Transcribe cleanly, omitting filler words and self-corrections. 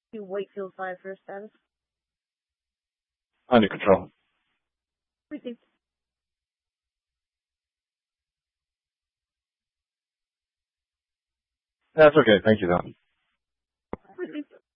You Wakefield 5 for status. Under control. Received. That's okay. Thank you, though.